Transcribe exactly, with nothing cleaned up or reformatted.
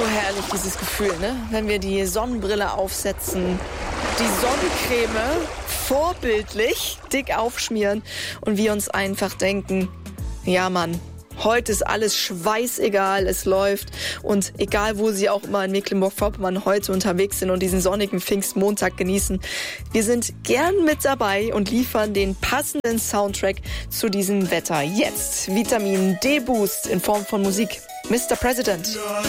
herrlich, dieses Gefühl, ne? Wenn wir die Sonnenbrille aufsetzen, die Sonnencreme vorbildlich dick aufschmieren und wir uns einfach denken, ja Mann, heute ist alles schweißegal, es läuft. Und egal, wo Sie auch immer in Mecklenburg-Vorpommern heute unterwegs sind und diesen sonnigen Pfingstmontag genießen, wir sind gern mit dabei und liefern den passenden Soundtrack zu diesem Wetter. Jetzt Vitamin D-Boost in Form von Musik. Mister President.